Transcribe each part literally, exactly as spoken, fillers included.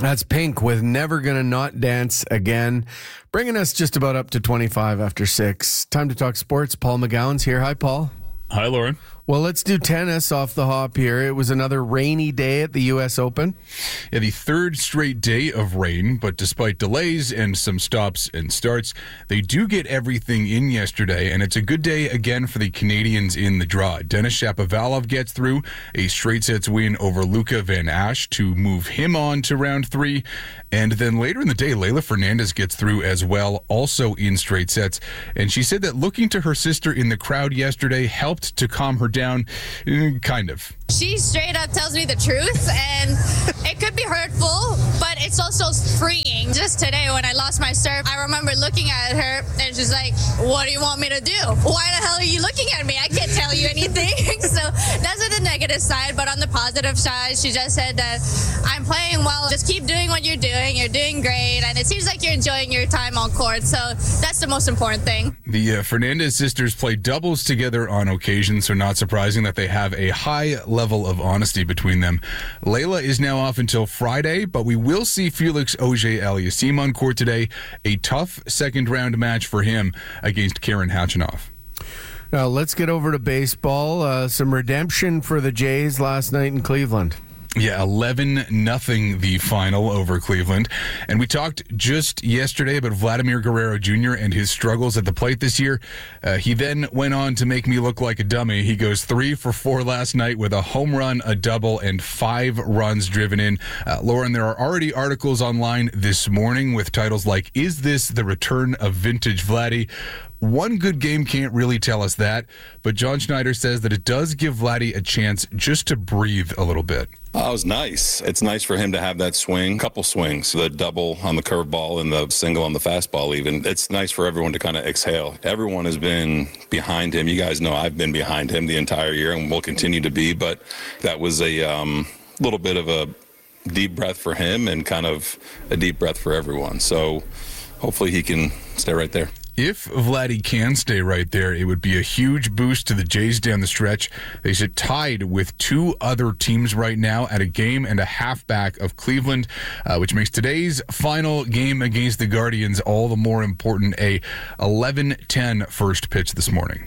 That's Pink with Never Gonna Not Dance Again, bringing us just about up to twenty-five after six. Time to talk sports. Paul McGowan's here. Hi, Paul. Hi, Lauren. Well, let's do tennis off the hop here. It was another rainy day at the U S Open. Yeah, the third straight day of rain, but despite delays and some stops and starts, they do get everything in yesterday, and it's a good day again for the Canadians in the draw. Denis Shapovalov gets through a straight sets win over Luca Van Asch to move him on to round three, and then later in the day, Leylah Fernandez gets through as well, also in straight sets, and she said that looking to her sister in the crowd yesterday helped to calm her down, kind of. She straight up tells me the truth, and it could be hurtful, but it's also freeing. Just today when I lost my serve, I remember looking at her, and she's like, what do you want me to do? Why the hell are you looking at me? I can't tell you anything. So that's the negative side, but on the positive side, she just said that I'm playing well. Just keep doing what you're doing. You're doing great, and it seems like you're enjoying your time on court, so that's the most important thing. The uh, Fernandez sisters play doubles together on occasion, so not surprising that they have a high level of honesty between them. Leylah is now off until Friday, but we will see Felix Auger-Aliassime on court today. A tough second round match for him against Karen Khachanov. Now let's get over to baseball. Uh, some redemption for the Jays last night in Cleveland. Yeah, eleven nothing the final over Cleveland. And we talked just yesterday about Vladimir Guerrero Junior and his struggles at the plate this year. Uh, he then went on to make me look like a dummy. He goes three for four last night with a home run, a double, and five runs driven in. Uh, Lauren, there are already articles online this morning with titles like, "Is this the return of vintage Vladdy?" One good game can't really tell us that, but John Schneider says that it does give Vladdy a chance just to breathe a little bit. Oh, it was nice. It's nice for him to have that swing, couple swings, the double on the curveball and the single on the fastball even. It's nice for everyone to kind of exhale. Everyone has been behind him. You guys know I've been behind him the entire year and will continue to be, but that was a um, little bit of a deep breath for him and kind of a deep breath for everyone. So hopefully he can stay right there. If Vladdy can stay right there, it would be a huge boost to the Jays down the stretch. They sit tied with two other teams right now at a game and a half back of Cleveland, uh, which makes today's final game against the Guardians all the more important. A eleven ten first pitch this morning.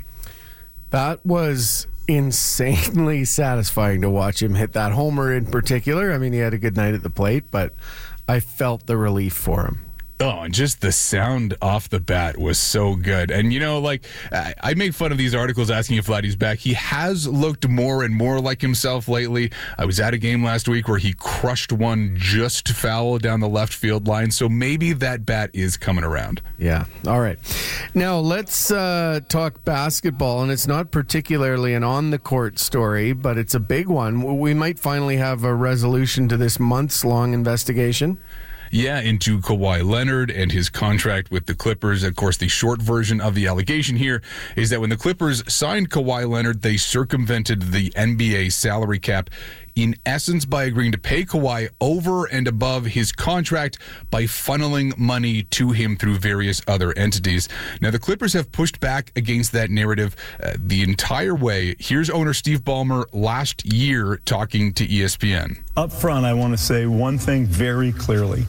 That was insanely satisfying to watch him hit that homer in particular. I mean, he had a good night at the plate, but I felt the relief for him. Oh, and just the sound off the bat was so good. And, you know, like, I make fun of these articles asking if Vladdy's back. He has looked more and more like himself lately. I was at a game last week where he crushed one just foul down the left field line, so maybe that bat is coming around. Yeah. All right. Now, let's uh, talk basketball, and it's not particularly an on-the-court story, but it's a big one. We might finally have a resolution to this months-long investigation. Yeah, into Kawhi Leonard and his contract with the Clippers. Of course, the short version of the allegation here is that when the Clippers signed Kawhi Leonard, they circumvented the N B A salary cap, in essence by agreeing to pay Kawhi over and above his contract by funneling money to him through various other entities. Now, the Clippers have pushed back against that narrative uh, the entire way. Here's owner Steve Ballmer last year talking to E S P N. Up front, I want to say one thing very clearly.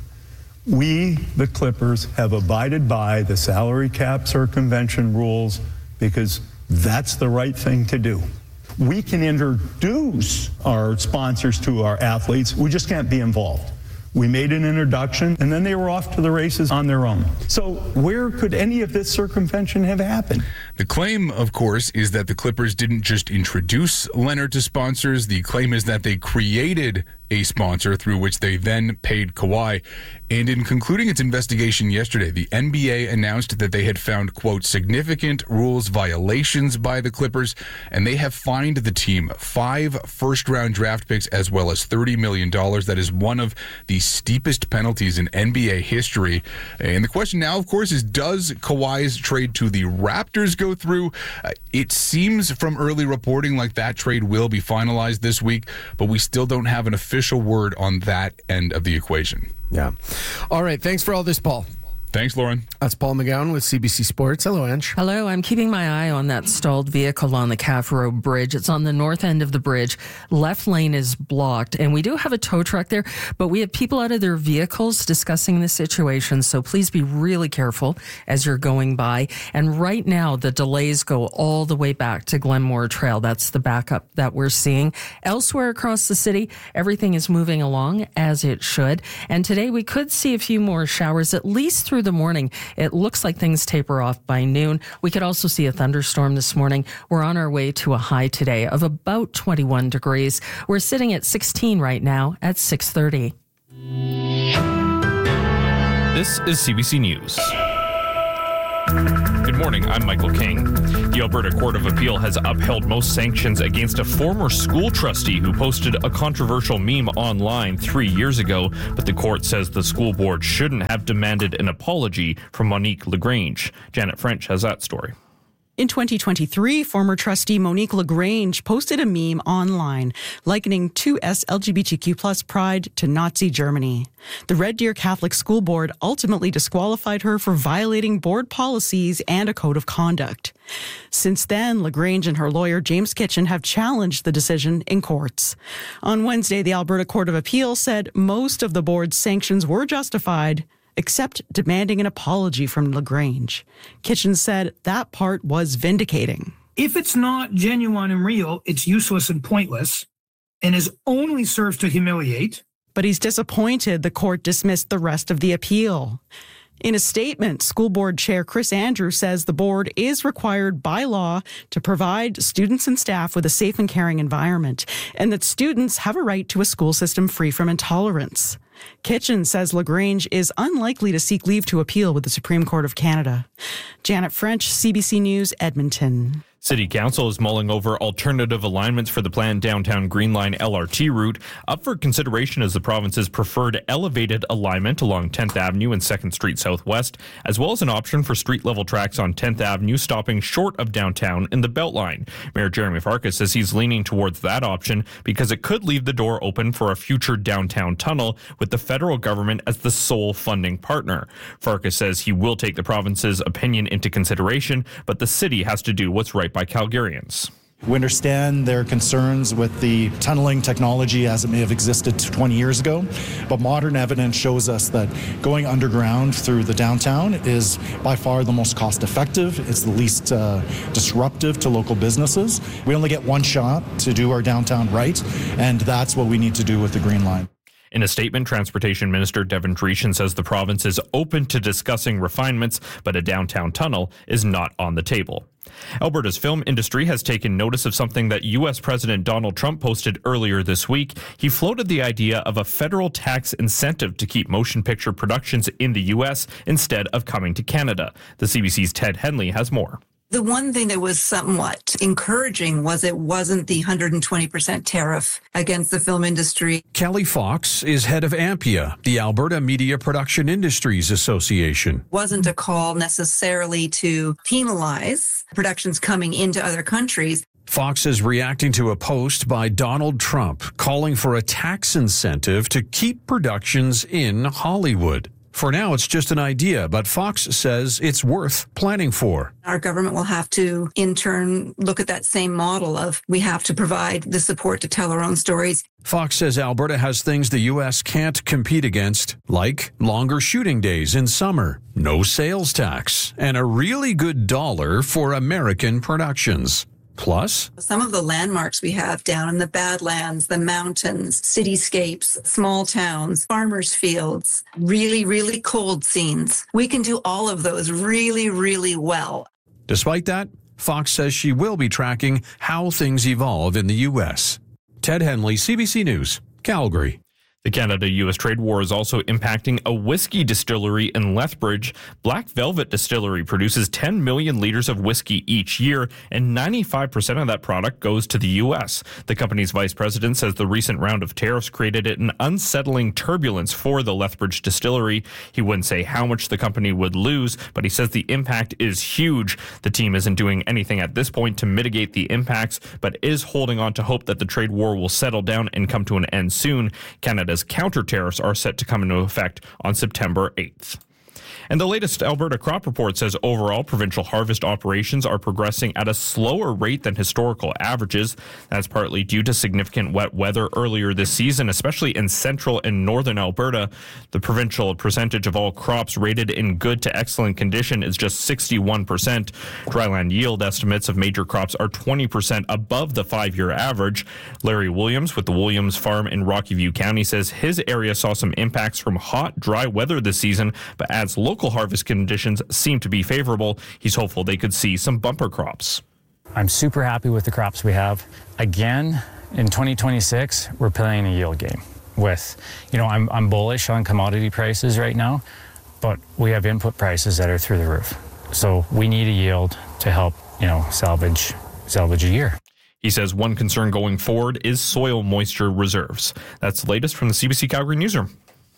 We, the Clippers, have abided by the salary cap circumvention rules because that's the right thing to do. We can introduce our sponsors to our athletes. We just can't be involved. We made an introduction, and then they were off to the races on their own. So where could any of this circumvention have happened? The claim, of course, is that the Clippers didn't just introduce Leonard to sponsors. The claim is that they created a sponsor through which they then paid Kawhi. And in concluding its investigation yesterday, the N B A announced that they had found, quote, significant rules violations by the Clippers, and they have fined the team five first-round draft picks as well as thirty million dollars. That is one of the steepest penalties in N B A history. And the question now, of course, is does Kawhi's trade to the Raptors go through? Uh, it seems from early reporting like that trade will be finalized this week, but we still don't have an official word on that end of the equation. Yeah. All right. Thanks for all this, Paul. Thanks, Lauren. That's Paul McGowan with C B C Sports. Hello, Ange. Hello. I'm keeping my eye on that stalled vehicle on the Calf Road Bridge. It's on the north end of the bridge. Left lane is blocked, and we do have a tow truck there, but we have people out of their vehicles discussing the situation, so please be really careful as you're going by. And right now, the delays go all the way back to Glenmore Trail. That's the backup that we're seeing. Elsewhere across the city, everything is moving along as it should. And today, we could see a few more showers, at least through the morning. It looks like things taper off by noon. We could also see a thunderstorm this morning. We're on our way to a high today of about twenty-one degrees. We're sitting at sixteen right now at six thirty. This is C B C News. Good morning, I'm Michael King. The Alberta Court of Appeal has upheld most sanctions against a former school trustee who posted a controversial meme online three years ago, but the court says the school board shouldn't have demanded an apology from Monique LaGrange. Janet French has that story. In twenty twenty-three, former trustee Monique LaGrange posted a meme online likening two S L G B T Q plus pride to Nazi Germany. The Red Deer Catholic School Board ultimately disqualified her for violating board policies and a code of conduct. Since then, LaGrange and her lawyer James Kitchen have challenged the decision in courts. On Wednesday, the Alberta Court of Appeal said most of the board's sanctions were justified, except demanding an apology from LaGrange. Kitchen said that part was vindicating. If it's not genuine and real, it's useless and pointless, and is only serves to humiliate. But he's disappointed the court dismissed the rest of the appeal. In a statement, School Board Chair Chris Andrews says the board is required by law to provide students and staff with a safe and caring environment, and that students have a right to a school system free from intolerance. Kitchen says LaGrange is unlikely to seek leave to appeal with the Supreme Court of Canada. Janet French, C B C News, Edmonton. City Council is mulling over alternative alignments for the planned downtown Green Line L R T route. Up for consideration is the province's preferred elevated alignment along tenth Avenue and second Street Southwest, as well as an option for street-level tracks on tenth Avenue stopping short of downtown in the Beltline. Mayor Jeremy Farkas says he's leaning towards that option because it could leave the door open for a future downtown tunnel with the federal government as the sole funding partner. Farkas says he will take the province's opinion into consideration, but the city has to do what's right by Calgarians. We understand their concerns with the tunneling technology as it may have existed twenty years ago, but modern evidence shows us that going underground through the downtown is by far the most cost effective. It's the least uh, disruptive to local businesses. We only get one shot to do our downtown right, and that's what we need to do with the Green Line. In a statement, Transportation Minister Devin Dreeshen says the province is open to discussing refinements, but a downtown tunnel is not on the table. Alberta's film industry has taken notice of something that U S President Donald Trump posted earlier this week. He floated the idea of a federal tax incentive to keep motion picture productions in the U S instead of coming to Canada. The C B C's Ted Henley has more. The one thing that was somewhat encouraging was it wasn't the one hundred twenty percent tariff against the film industry. Kelly Fox is head of AMPIA, the Alberta Media Production Industries Association. Wasn't a call necessarily to penalize productions coming into other countries. Fox is reacting to a post by Donald Trump calling for a tax incentive to keep productions in Hollywood. For now, it's just an idea, but Fox says it's worth planning for. Our government will have to, in turn, look at that same model of we have to provide the support to tell our own stories. Fox says Alberta has things the U S can't compete against, like longer shooting days in summer, no sales tax, and a really good dollar for American productions. Plus, some of the landmarks we have down in the Badlands, the mountains, cityscapes, small towns, farmers' fields, really, really cold scenes. We can do all of those really, really well. Despite that, Fox says she will be tracking how things evolve in the U S. Ted Henley, C B C News, Calgary. The Canada-U S trade war is also impacting a whiskey distillery in Lethbridge. Black Velvet Distillery produces ten million liters of whiskey each year, and ninety-five percent of that product goes to the U S. The company's vice president says the recent round of tariffs created an unsettling turbulence for the Lethbridge Distillery. He wouldn't say how much the company would lose, but he says the impact is huge. The team isn't doing anything at this point to mitigate the impacts, but is holding on to hope that the trade war will settle down and come to an end soon. Canada's counter tariffs are set to come into effect on September eighth. And the latest Alberta crop report says overall provincial harvest operations are progressing at a slower rate than historical averages. That's partly due to significant wet weather earlier this season, especially in central and northern Alberta. The provincial percentage of all crops rated in good to excellent condition is just sixty-one percent. Dryland yield estimates of major crops are twenty percent above the five-year average. Larry Williams with the Williams Farm in Rocky View County says his area saw some impacts from hot, dry weather this season, but adds local harvest conditions seem to be favorable. He's hopeful they could see some bumper crops. I'm super happy with the crops we have. Again, in twenty twenty-six, we're playing a yield game with, you know, I'm, I'm bullish on commodity prices right now, but we have input prices that are through the roof. So we need a yield to help, you know, salvage, salvage a year. He says one concern going forward is soil moisture reserves. That's the latest from the C B C Calgary Newsroom.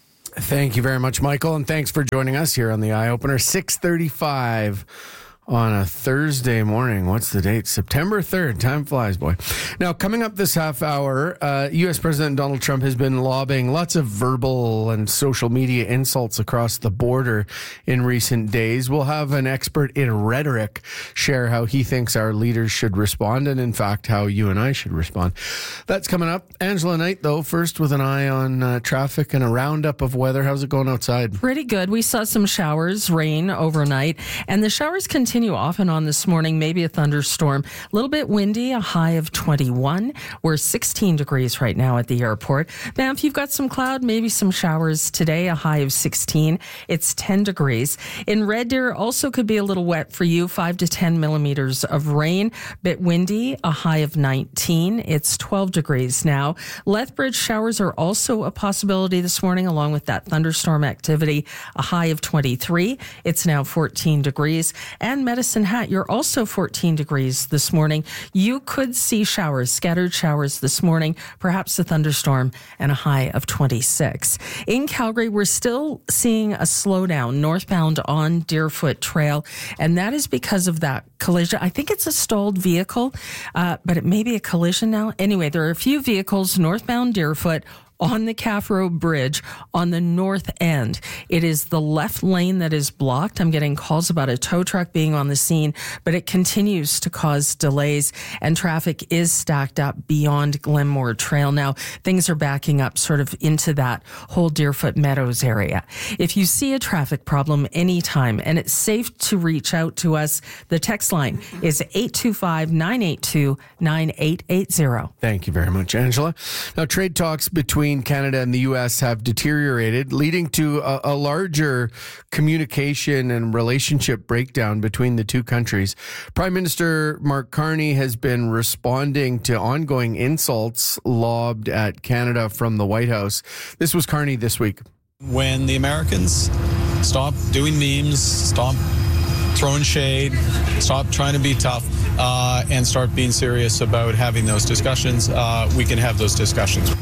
Thank you very much, Michael, and thanks for joining us here on the Eye Opener. six thirty-five on a Thursday morning. What's the date? September third. Time flies, boy. Now, coming up this half hour, uh, U S President Donald Trump has been lobbing lots of verbal and social media insults across the border in recent days. We'll have an expert in rhetoric share how he thinks our leaders should respond, and in fact, how you and I should respond. That's coming up. Angela Knight, though, first with an eye on uh, traffic and a roundup of weather. How's it going outside? Pretty good. We saw some showers, rain overnight, and the showers continue off and on this morning, maybe a thunderstorm. A little bit windy, a high of twenty-one. We're sixteen degrees right now at the airport. Now, if you've got some cloud, maybe some showers today, a high of sixteen. It's ten degrees. In Red Deer, also could be a little wet for you, five to ten millimeters of rain. Bit windy, a high of nineteen. It's twelve degrees now. Lethbridge showers are also a possibility this morning, along with that thunderstorm activity, a high of twenty-three. It's now fourteen degrees. And Medicine Hat, you're also fourteen degrees this morning. You could see showers, scattered showers this morning, perhaps a thunderstorm, and a high of twenty-six. In Calgary, we're still seeing a slowdown northbound on Deerfoot Trail, and that is because of that collision. I think it's a stalled vehicle, uh, but it may be a collision now. Anyway, there are a few vehicles northbound Deerfoot on the Caffro Bridge on the north end. It is the left lane that is blocked. I'm getting calls about a tow truck being on the scene, but it continues to cause delays, and traffic is stacked up beyond Glenmore Trail. Now, things are backing up sort of into that whole Deerfoot Meadows area. If you see a traffic problem anytime, and it's safe to reach out to us, the text line is eight two five, nine eight two, nine eight eight zero. Thank you very much, Angela. Now, trade talks between Canada and the U S have deteriorated, leading to a, a larger communication and relationship breakdown between the two countries. Prime Minister Mark Carney has been responding to ongoing insults lobbed at Canada from the White House. This was Carney this week. When the Americans stop doing memes, stop throwing shade, stop trying to be tough, uh, and start being serious about having those discussions, uh, we can have those discussions.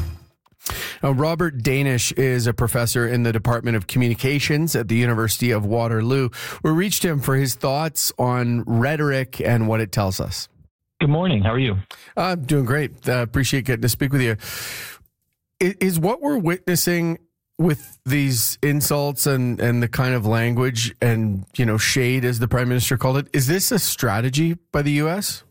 Now, Robert Danish is a professor in the Department of Communications at the University of Waterloo. We reached him for his thoughts on rhetoric and what it tells us. Good morning. How are you? I'm uh, doing great. Uh, appreciate getting to speak with you. Is, is what we're witnessing with these insults and, and the kind of language and, you know, shade, as the Prime Minister called it, is this a strategy by the U S?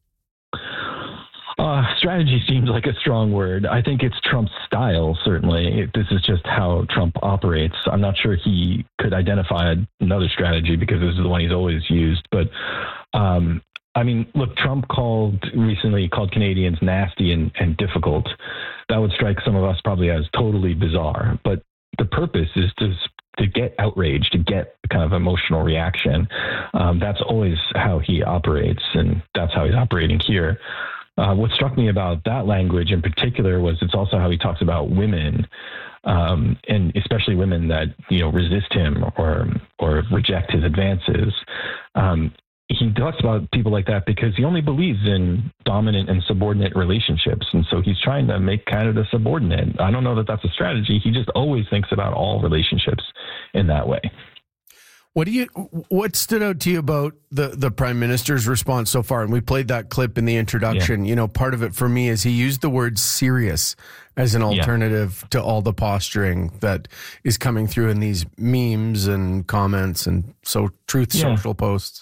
Uh, strategy seems like a strong word. I think it's Trump's style, certainly. It, this is just how Trump operates. I'm not sure he could identify another strategy because this is the one he's always used. But, um, I mean, look, Trump called recently called Canadians nasty and, and difficult. That would strike some of us probably as totally bizarre. But the purpose is to to get outraged, to get a kind of emotional reaction. Um, that's always how he operates, and that's how he's operating here. Uh, what struck me about that language in particular was it's also how he talks about women, um, and especially women that, you know, resist him or or reject his advances. Um, he talks about people like that because he only believes in dominant and subordinate relationships. And so he's trying to make Canada subordinate. I don't know that that's a strategy. He just always thinks about all relationships in that way. What do you? What stood out to you about the, the prime minister's response so far? And we played that clip in the introduction. Yeah. You know, part of it for me is he used the word serious as an alternative yeah. to all the posturing that is coming through in these memes and comments and so Truth yeah. Social posts.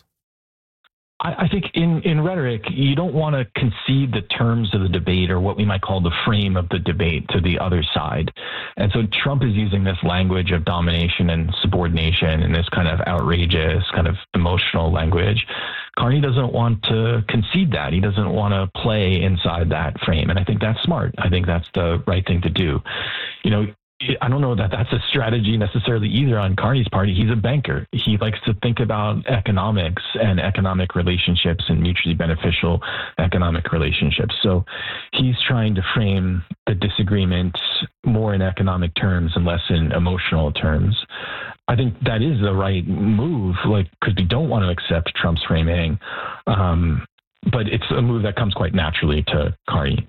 I think in, in rhetoric, you don't want to concede the terms of the debate or what we might call the frame of the debate to the other side. And so Trump is using this language of domination and subordination and this kind of outrageous, kind of emotional language. Carney doesn't want to concede that. He doesn't want to play inside that frame. And I think that's smart. I think that's the right thing to do. You know, I don't know that that's a strategy necessarily either on Carney's part. He's a banker. He likes to think about economics and economic relationships and mutually beneficial economic relationships. So he's trying to frame the disagreement more in economic terms and less in emotional terms. I think that is the right move, like, because we don't want to accept Trump's framing. Um, but it's a move that comes quite naturally to Carney.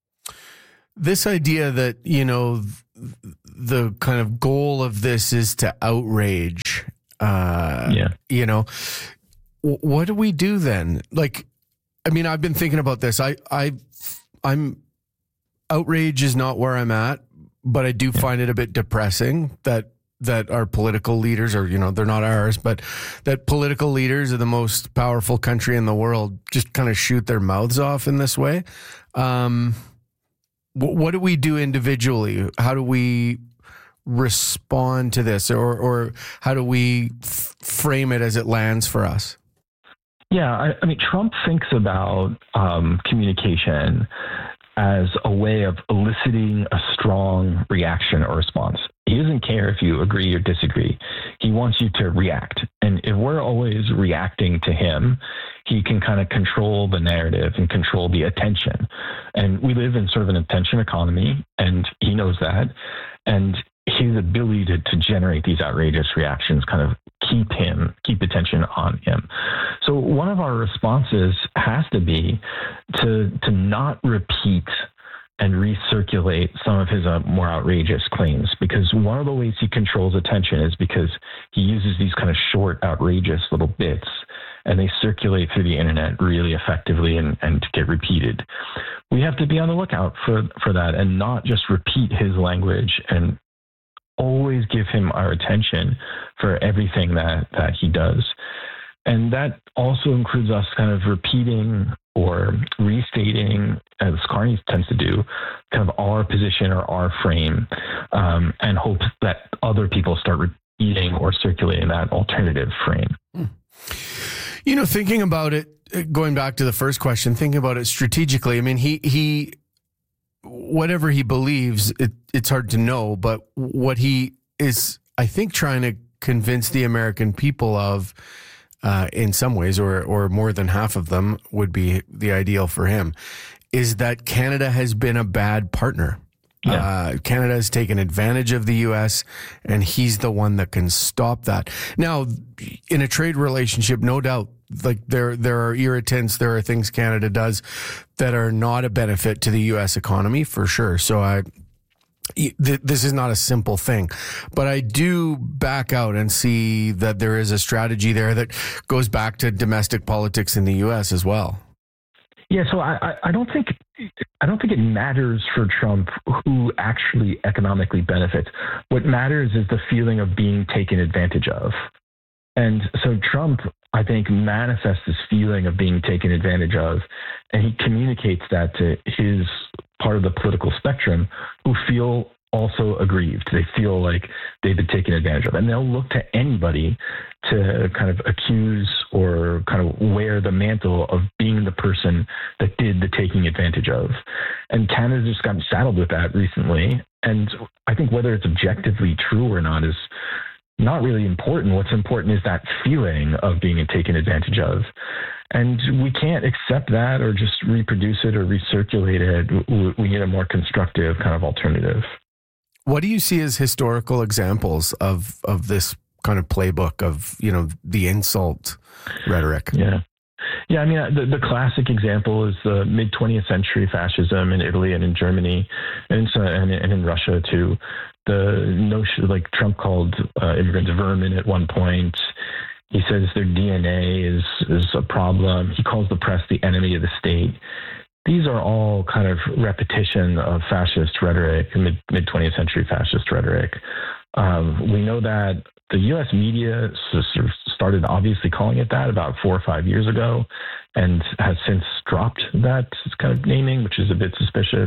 This idea that, you know, the kind of goal of this is to outrage, uh, yeah. you know, what do we do then? Like, I mean, I've been thinking about this. I, I, I'm, outrage is not where I'm at, but I do yeah. find it a bit depressing that, that our political leaders, or, you know, they're not ours, but that political leaders of the most powerful country in the world just kind of shoot their mouths off in this way. Um, What do we do individually? How do we respond to this, or, or how do we f- frame it as it lands for us? Yeah, I, I mean, Trump thinks about um, communication as a way of eliciting a strong reaction or response. He doesn't care if you agree or disagree. He wants you to react. And if we're always reacting to him, he can kind of control the narrative and control the attention. And we live in sort of an attention economy, and he knows that. And his ability to, to generate these outrageous reactions kind of keep him, keep attention on him. So one of our responses has to be to to not repeat and recirculate some of his uh, more outrageous claims, because one of the ways he controls attention is because he uses these kind of short, outrageous little bits, and they circulate through the internet really effectively and, and get repeated. We have to be on the lookout for, for that and not just repeat his language, and always give him our attention for everything that, that he does. And that also includes us kind of repeating or restating, as Carney tends to do, kind of our position or our frame, um, and hope that other people start repeating or circulating that alternative frame. You know, thinking about it, going back to the first question, thinking about it strategically, I mean, he, he whatever he believes, it, it's hard to know, but what he is, I think, trying to convince the American people of, Uh, in some ways, or or more than half of them would be the ideal for him, is that Canada has been a bad partner. Yeah. Uh, Canada has taken advantage of the U S, and he's the one that can stop that. Now, in a trade relationship, no doubt, like there there are irritants, there are things Canada does that are not a benefit to the U S economy, for sure. So I. This is not a simple thing, but I do back out and see that there is a strategy there that goes back to domestic politics in the U S as well. Yeah, so I, I don't think I don't think it matters for Trump who actually economically benefits. What matters is the feeling of being taken advantage of. And so Trump, I think, manifests this feeling of being taken advantage of, and he communicates that to his part of the political spectrum who feel also aggrieved. They feel like they've been taken advantage of, and they'll look to anybody to kind of accuse or kind of wear the mantle of being the person that did the taking advantage of. And Canada just got saddled with that recently. And I think whether it's objectively true or not is not really important. What's important is that feeling of being taken advantage of. And we can't accept that or just reproduce it or recirculate it. We need a more constructive kind of alternative. What do you see as historical examples of, of this kind of playbook of, you know, the insult rhetoric? Yeah. Yeah, I mean, the, the classic example is the mid-twentieth century fascism in Italy and in Germany and, so, and, and in Russia, too. The notion, like Trump called uh, immigrants vermin at one point. He says their D N A is, is a problem. He calls the press the enemy of the state. These are all kind of repetition of fascist rhetoric, mid, mid-twentieth century fascist rhetoric. Um, we know that the U S media sort of started obviously calling it that about four or five years ago and has since dropped that kind of naming, which is a bit suspicious.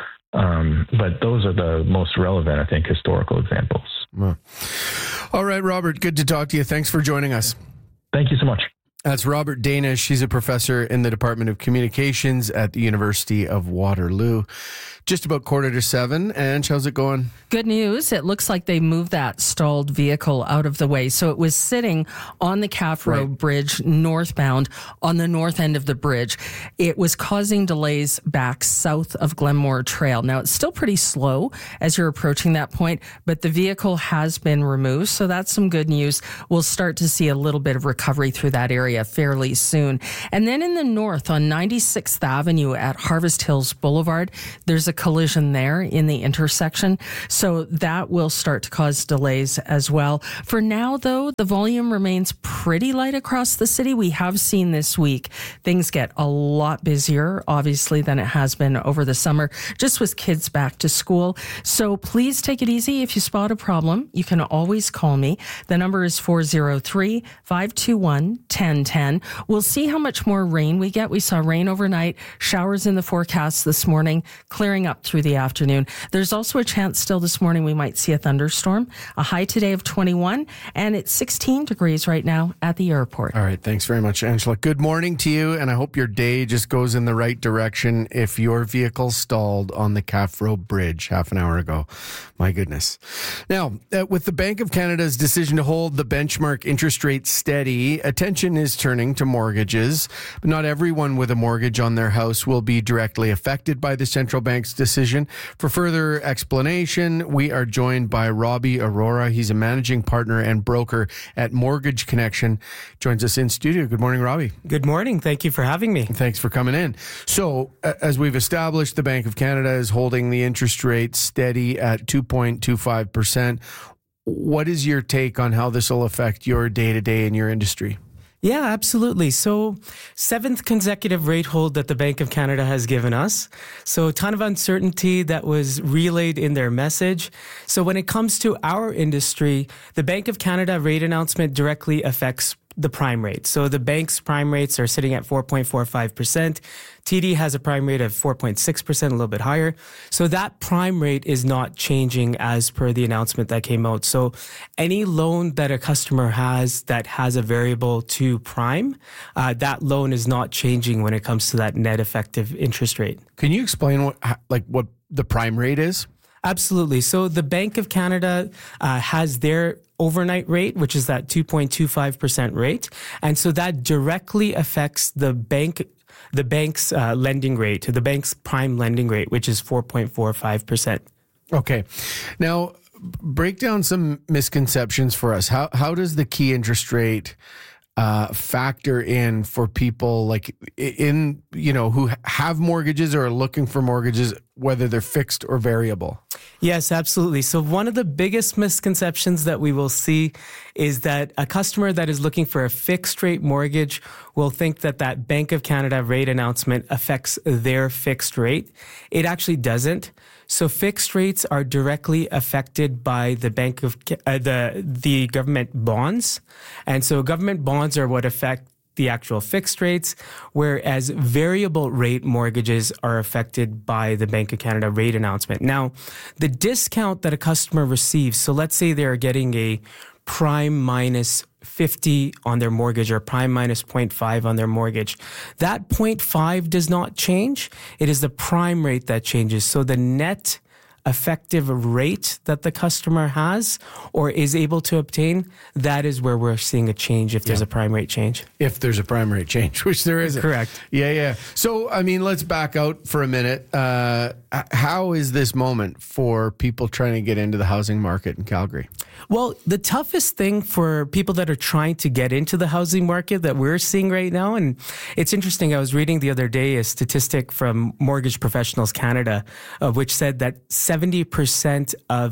Um, but those are the most relevant, I think, historical examples. Well. All right, Robert, good to talk to you. Thanks for joining us. Thank you so much. That's Robert Danish. He's a professor in the Department of Communications at the University of Waterloo. Just about quarter to seven. And how's it going? Good news. It looks like they moved that stalled vehicle out of the way. So it was sitting on the Calf Road right. Bridge northbound on the north end of the bridge. It was causing delays back south of Glenmore Trail. Now, it's still pretty slow as you're approaching that point, but the vehicle has been removed. So that's some good news. We'll start to see a little bit of recovery through that area fairly soon. And then in the north on ninety-sixth Avenue at Harvest Hills Boulevard, there's a collision there in the intersection. So that will start to cause delays as well. For now, though, the volume remains pretty light across the city. We have seen this week things get a lot busier, obviously, than it has been over the summer, just with kids back to school. So please take it easy. If you spot a problem, you can always call me. The number is four oh three, five two one, one oh one oh. We'll see how much more rain we get. We saw rain overnight, showers in the forecast this morning, clearing up through the afternoon. There's also a chance still this morning we might see a thunderstorm. A high today of twenty-one, and it's sixteen degrees right now at the airport. All right. Thanks very much, Angela. Good morning to you, and I hope your day just goes in the right direction if your vehicle stalled on the Calf Road Bridge half an hour ago. My goodness. Now, uh, with the Bank of Canada's decision to hold the benchmark interest rate steady, attention is turning to mortgages. But not everyone with a mortgage on their house will be directly affected by the central bank's decision. For further explanation, we are joined by Robbie Aurora. He's a managing partner and broker at Mortgage Connection. Joins us in studio. Good morning, Robbie. Good morning. Thank you for having me. Thanks for coming in. So, uh, as we've established, the Bank of Canada is holding the interest rate steady at two point two five percent. What is your take on how this will affect your day-to-day in your industry? Yeah, absolutely. So seventh consecutive rate hold that the Bank of Canada has given us. So a ton of uncertainty that was relayed in their message. So when it comes to our industry, the Bank of Canada rate announcement directly affects the prime rate. So the bank's prime rates are sitting at four point four five percent. T D has a prime rate of four point six percent, a little bit higher. So that prime rate is not changing as per the announcement that came out. So any loan that a customer has that has a variable to prime, uh, that loan is not changing when it comes to that net effective interest rate. Can you explain what, like what the prime rate is? Absolutely. So the Bank of Canada uh, has their overnight rate, which is that two point two five percent rate. And so that directly affects the bank, the bank's uh, lending rate, the bank's prime lending rate, which is four point four five percent. Okay. Now, break down some misconceptions for us. How how does the key interest rate uh, factor in for people like in, you know, who have mortgages or are looking for mortgages, whether they're fixed or variable? Yes, absolutely. So one of the biggest misconceptions that we will see is that a customer that is looking for a fixed rate mortgage will think that that Bank of Canada rate announcement affects their fixed rate. It actually doesn't. So fixed rates are directly affected by the Bank of uh, the the government bonds, and so government bonds are what affect the actual fixed rates, whereas variable rate mortgages are affected by the Bank of Canada rate announcement. Now, the discount that a customer receives, so let's say they're getting a prime minus fifty on their mortgage or prime minus zero point five on their mortgage. That zero point five does not change. It is the prime rate that changes. So the net effective rate that the customer has or is able to obtain, that is where we're seeing a change if there's yeah. a prime rate change. If there's a prime rate change, which there isn't. Correct. Yeah, yeah. So, I mean, let's back out for a minute. Uh, how is this moment for people trying to get into the housing market in Calgary? Well, the toughest thing for people that are trying to get into the housing market that we're seeing right now, and it's interesting, I was reading the other day a statistic from Mortgage Professionals Canada, uh, which said that seventy percent of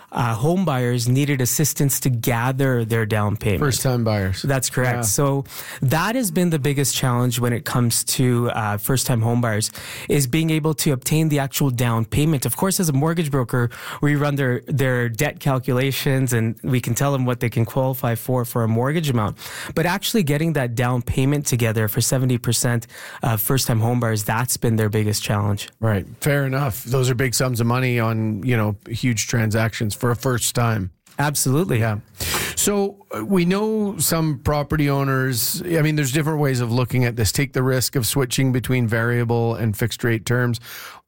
uh, home buyers needed assistance to gather their down payment. First-time buyers. That's correct. Yeah. So that has been the biggest challenge when it comes to uh, first-time home buyers, is being able to obtain the actual down payment. Of course, as a mortgage broker, we run their, their debt calculations and we can tell them what they can qualify for for a mortgage amount. But actually getting that down payment together for seventy percent of first-time home buyers, that's been their biggest challenge. Right. Fair enough. Those are big sums of money on, you know, huge transactions for a first time. Absolutely. Yeah. So uh, we know some property owners, I mean, there's different ways of looking at this. Take the risk of switching between variable and fixed rate terms.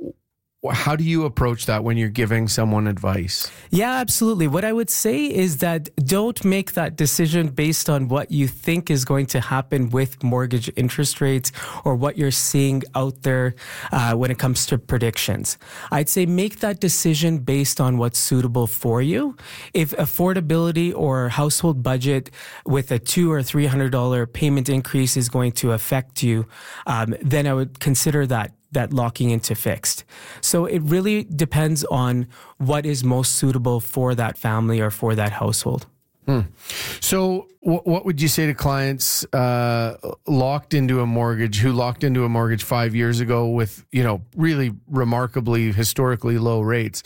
How do you approach that when you're giving someone advice? Yeah, absolutely. What I would say is that don't make that decision based on what you think is going to happen with mortgage interest rates or what you're seeing out there uh, when it comes to predictions. I'd say make that decision based on what's suitable for you. If affordability or household budget with a two or three hundred dollar payment increase is going to affect you, um, then I would consider that. that locking into fixed. So it really depends on what is most suitable for that family or for that household. Hmm. So w- what would you say to clients uh, locked into a mortgage, who locked into a mortgage five years ago with, you know, really remarkably historically low rates?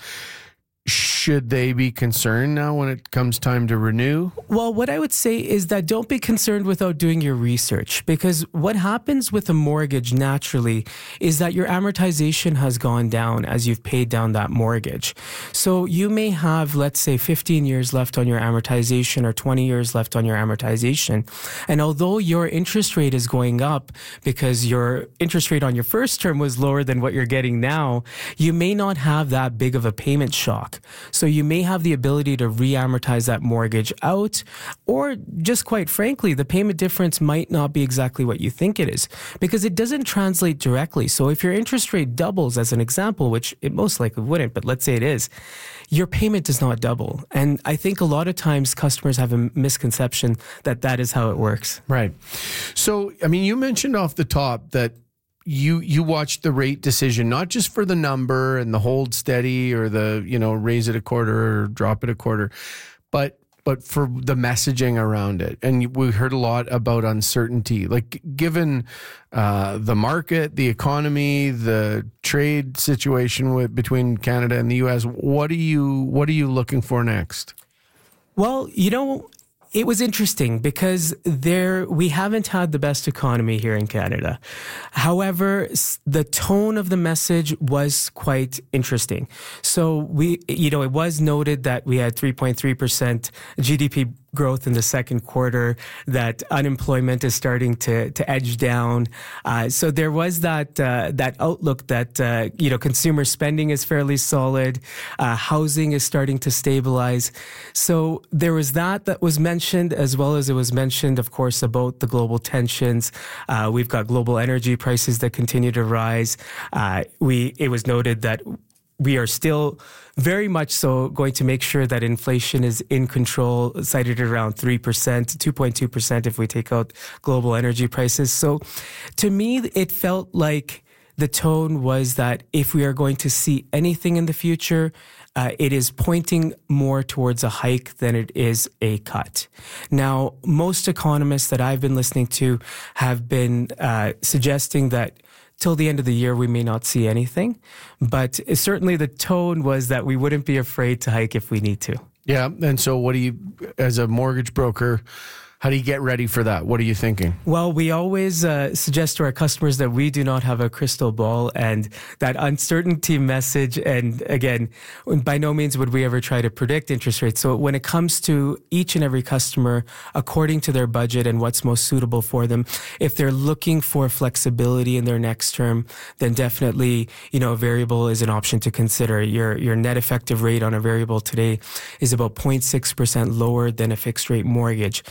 Should they be concerned now when it comes time to renew? Well, what I would say is that don't be concerned without doing your research, because what happens with a mortgage naturally is that your amortization has gone down as you've paid down that mortgage. So you may have, let's say, fifteen years left on your amortization or twenty years left on your amortization. And although your interest rate is going up because your interest rate on your first term was lower than what you're getting now, you may not have that big of a payment shock. So you may have the ability to re-amortize that mortgage out, or just quite frankly, the payment difference might not be exactly what you think it is, because it doesn't translate directly. So if your interest rate doubles, as an example, which it most likely wouldn't, but let's say it is, your payment does not double. And I think a lot of times customers have a misconception that that is how it works. Right. So, I mean, you mentioned off the top that you you watch the rate decision, not just for the number and the hold steady or the, you know, raise it a quarter or drop it a quarter, but but for the messaging around it. And we heard a lot about uncertainty, like given uh, the market, the economy, the trade situation with between Canada and the U S. What are you what are you looking for next? Well, you know, it was interesting because there we haven't had the best economy here in Canada. However, the tone of the message was quite interesting. So we, you know, it was noted that we had three point three percent G D P growth in the second quarter, that unemployment is starting to to edge down. Uh, so there was that uh, that outlook that uh, you know, consumer spending is fairly solid, uh, housing is starting to stabilize. So there was that that was mentioned, as well as it was mentioned, of course, about the global tensions. Uh, we've got global energy prices that continue to rise. Uh, we it was noted that we are still very much so going to make sure that inflation is in control, cited at around three percent, two point two percent if we take out global energy prices. So to me, it felt like the tone was that if we are going to see anything in the future, uh, it is pointing more towards a hike than it is a cut. Now, most economists that I've been listening to have been uh, suggesting that till the end of the year, we may not see anything. But certainly the tone was that we wouldn't be afraid to hike if we need to. Yeah. And so what do you, as a mortgage broker, how do you get ready for that? What are you thinking? Well, we always uh, suggest to our customers that we do not have a crystal ball, and that uncertainty message. And again, by no means would we ever try to predict interest rates. So when it comes to each and every customer, according to their budget and what's most suitable for them, if they're looking for flexibility in their next term, then definitely, you know, a variable is an option to consider. Your your net effective rate on a variable today is about zero point six percent lower than a fixed rate mortgage. So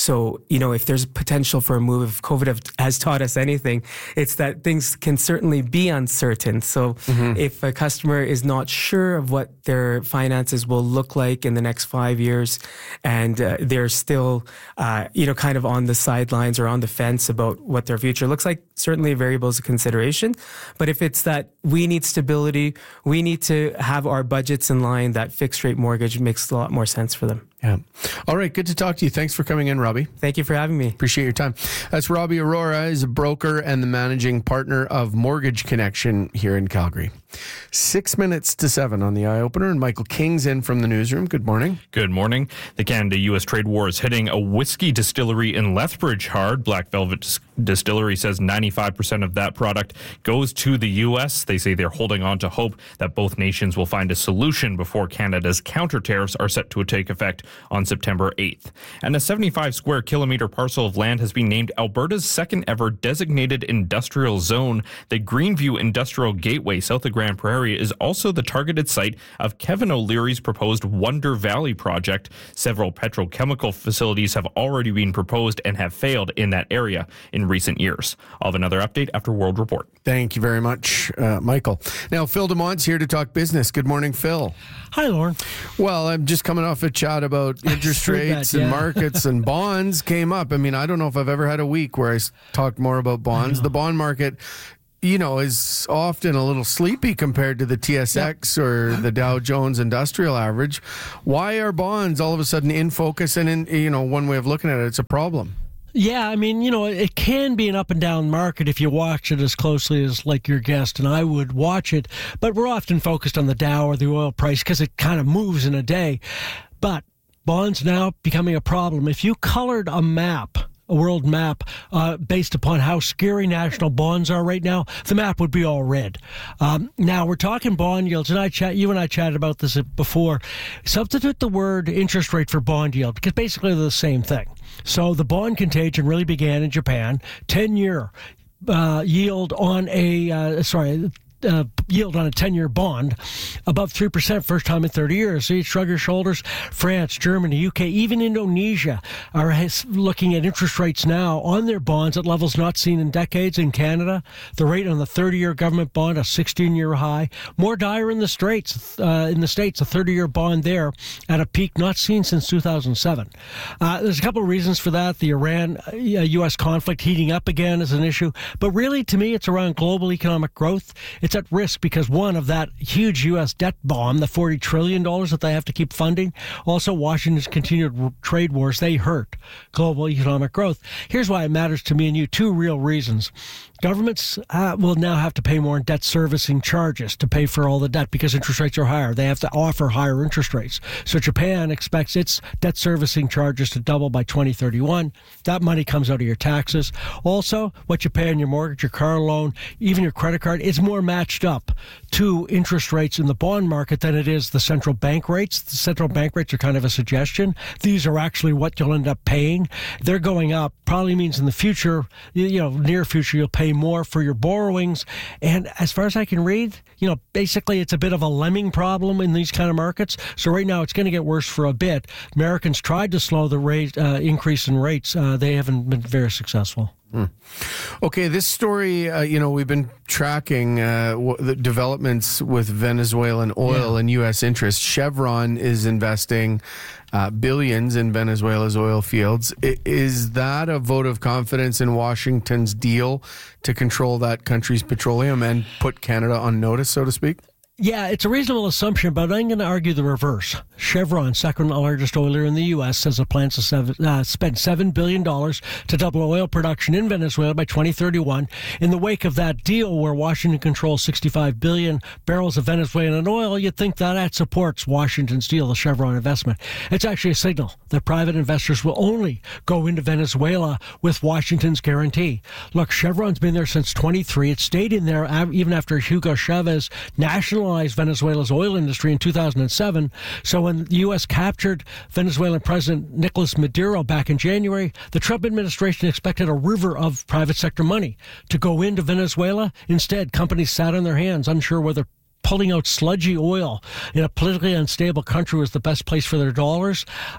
So, you know, if there's potential for a move, if COVID has taught us anything, it's that things can certainly be uncertain. So mm-hmm. if a customer is not sure of what their finances will look like in the next five years and uh, they're still, uh, you know, kind of on the sidelines or on the fence about what their future looks like, certainly a variable is a consideration. But if it's that we need stability, we need to have our budgets in line, that fixed rate mortgage makes a lot more sense for them. Yeah. All right. Good to talk to you. Thanks for coming in, Robbie. Thank you for having me. Appreciate your time. That's Robbie Aurora. He's a broker and the managing partner of Mortgage Connection here in Calgary. Six minutes to seven on the Eye Opener, and Michael King's in from the newsroom. Good morning. Good morning. The Canada-U S trade war is hitting a whiskey distillery in Lethbridge hard. Black Velvet Dis- Distillery says ninety-five percent of that product goes to the U S. They say they're holding on to hope that both nations will find a solution before Canada's counter tariffs are set to take effect on September eighth. And a seventy-five square kilometer parcel of land has been named Alberta's second ever designated industrial zone. The Greenview Industrial Gateway south of Grand Prairie is also the targeted site of Kevin O'Leary's proposed Wonder Valley project. Several petrochemical facilities have already been proposed and have failed in that area in recent years. I'll have another update after World Report. Thank you very much, uh, Michael. Now, Phil DeMont's here to talk business. Good morning, Phil. Hi, Lauren. Well, I'm just coming off a chat about interest rates that, yeah. and markets and bonds came up. I mean, I don't know if I've ever had a week where I talked more about bonds. The bond market, you know, is often a little sleepy compared to the T S X yeah. or the Dow Jones Industrial Average. Why are bonds all of a sudden in focus? And in, you know, one way of looking at it, it's a problem. Yeah, I mean, you know, it can be an up and down market if you watch it as closely as like your guest and I would watch it. But we're often focused on the Dow or the oil price because it kind of moves in a day. But bonds now becoming a problem. If you colored a map, a world map, uh, based upon how scary national bonds are right now, the map would be all red. Um, now, we're talking bond yields, and I chat, you and I chatted about this before. Substitute the word interest rate for bond yield, because basically they're the same thing. So the bond contagion really began in Japan. ten-year uh, yield on a, uh, sorry, Uh, yield on a ten-year bond above three percent first time in thirty years. So you shrug your shoulders. France, Germany, U K, even Indonesia are looking at interest rates now on their bonds at levels not seen in decades. In Canada, the rate on the thirty-year government bond, a sixteen-year high. More dire in the States, uh, in the States, a thirty-year bond there at a peak not seen since two thousand seven. Uh, there's a couple of reasons for that. The Iran-U S conflict heating up again is an issue. But really, to me, it's around global economic growth. It's at risk because, one, of that huge U S debt bomb, the forty trillion dollars that they have to keep funding. Also, Washington's continued trade wars, they hurt global economic growth. Here's why it matters to me and you. Two real reasons. Governments uh, will now have to pay more in debt servicing charges to pay for all the debt because interest rates are higher. They have to offer higher interest rates. So Japan expects its debt servicing charges to double by twenty thirty-one. That money comes out of your taxes. Also, what you pay on your mortgage, your car loan, even your credit card, is more matched up to interest rates in the bond market than it is the central bank rates. The central bank rates are kind of a suggestion. These are actually what you'll end up paying. They're going up. Probably means in the future, you know, near future, you'll pay more for your borrowings. And as far as I can read, you know, basically it's a bit of a lemming problem in these kind of markets. So right now it's going to get worse for a bit. Americans tried to slow the rate uh, increase in rates. Uh, they haven't been very successful. Hmm. Okay, this story, uh, you know, we've been tracking uh, w- the developments with Venezuelan oil yeah. and U S interests. Chevron is investing uh, billions in Venezuela's oil fields. I- is that a vote of confidence in Washington's deal to control that country's petroleum and put Canada on notice, so to speak? Yeah, it's a reasonable assumption, but I'm going to argue the reverse. Chevron, second largest oiler in the U S, says it plans to seven, uh, spend seven billion dollars to double oil production in Venezuela by twenty thirty-one. In the wake of that deal where Washington controls sixty-five billion barrels of Venezuelan oil, you'd think that that supports Washington's deal, the Chevron investment. It's actually a signal that private investors will only go into Venezuela with Washington's guarantee. Look, Chevron's been there since twenty-three. It stayed in there even after Hugo Chavez nationalized Venezuela's oil industry in two thousand seven. So when the U S captured Venezuelan President Nicolas Maduro back in January, the Trump administration expected a river of private sector money to go into Venezuela. Instead, companies sat on their hands, unsure whether pulling out sludgy oil in a politically unstable country was the best place for their dollars. Uh,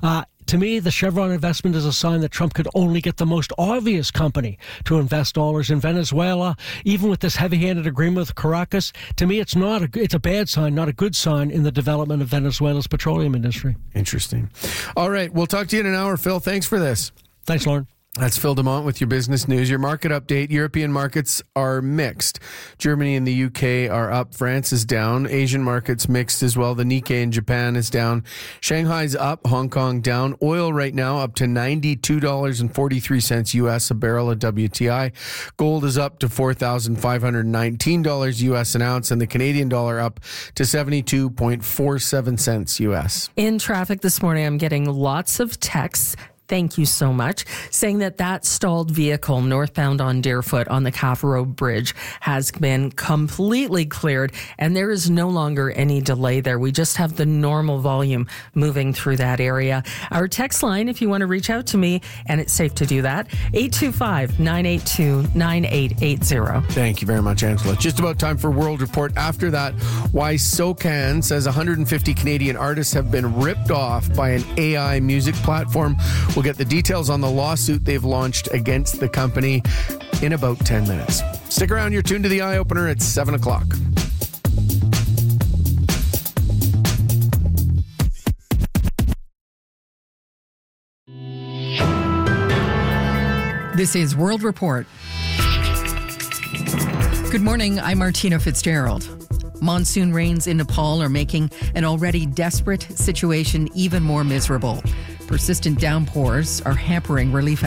to me, the Chevron investment is a sign that Trump could only get the most obvious company to invest dollars in Venezuela. Even with this heavy-handed agreement with Caracas, to me, it's not a, it's a bad sign, not a good sign in the development of Venezuela's petroleum industry. Interesting. All right, we'll talk to you in an hour, Phil. Thanks for this. Thanks, Lauren. That's Phil DeMont with your business news. Your market update. European markets are mixed. Germany and the U K are up. France is down. Asian markets mixed as well. The Nikkei in Japan is down. Shanghai's up. Hong Kong down. Oil right now up to ninety-two dollars and forty-three cents U S a barrel of W T I. Gold is up to four thousand five hundred nineteen dollars U S an ounce, and the Canadian dollar up to seventy-two point four seven cents U S. In traffic this morning, I'm getting lots of texts. Thank you so much. Saying that that stalled vehicle northbound on Deerfoot on the Cavero Bridge has been completely cleared, and there is no longer any delay there. We just have the normal volume moving through that area. Our text line, if you want to reach out to me, and it's safe to do that, eight two five, nine eight two, nine eight eight zero. Thank you very much, Angela. Just about time for World Report. After that, why SOCAN says one hundred fifty Canadian artists have been ripped off by an A I music platform. We'll get the details on the lawsuit they've launched against the company in about ten minutes. Stick around. You're tuned to the Eye Opener at seven o'clock. This is World Report. Good morning. I'm Martina Fitzgerald. Monsoon rains in Nepal are making an already desperate situation even more miserable. Persistent downpours are hampering relief